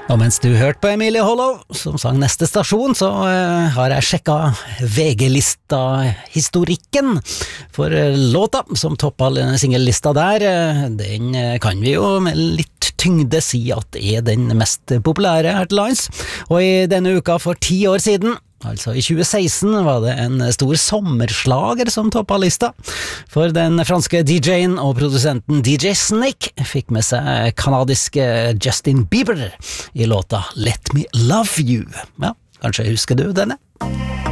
Og mens du hørte på Emilie Hollow, som sang Neste stasjon, så har jeg sjekket VG-lista-historikken for låta som toppet singellista der. Den kan vi jo med litt tyngde si at er den mest populære her til lands. Og i denne uka for 10 år siden, altså i 2016, var det en stor sommerslager som toppet lista. For den franske DJ-en og produsenten DJ Snake fikk med seg kanadiske Justin Bieber i låta Let Me Love You. Ja, kanskje husker du denne?